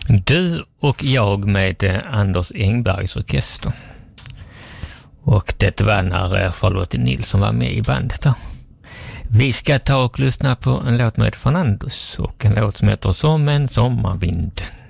Du och jag med Anders Engbergs orkester. Och det var när Charlotte Nilsson var med i bandet där. Vi ska ta och lyssna på en låt med Fernandos och en låt som heter Som en sommarvind.